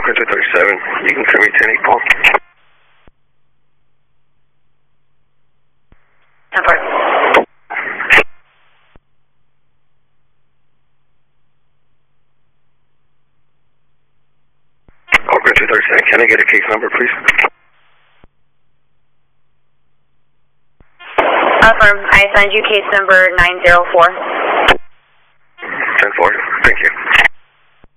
Oakland 237. You can send me 10-8 Paul. 10-4. Oakland 237. Can I get a case number, please? Affirm. I assigned you case number 904. 10-4. Thank you.